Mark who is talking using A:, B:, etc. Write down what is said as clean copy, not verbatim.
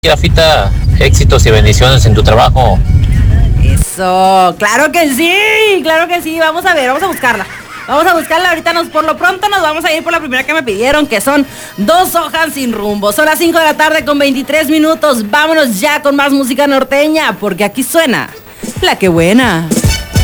A: Grafita, éxitos y bendiciones en tu trabajo.
B: Eso, claro que sí, vamos a ver, vamos a buscarla. Ahorita por lo pronto nos vamos a ir por la primera que me pidieron, que son Dos hojas sin rumbo. Son las 5 de la tarde con 23 minutos. Vámonos ya con más música norteña, porque aquí suena La Que Buena.